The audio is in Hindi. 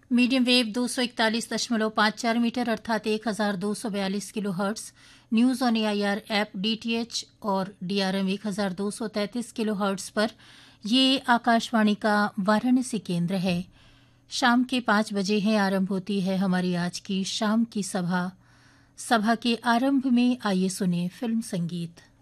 मीडियम वेव 241.54 मीटर अर्थात 1242 kilo hertz. News on AIR app DTH और डीआरएम 1233 किलो हर्ट्स पर ये आकाशवाणी का वाराणसी केंद्र है। शाम के 5 बजे हैं, आरंभ होती है हमारी आज की शाम की सभा। सभा के आरंभ में आइए सुने फिल्म संगीत।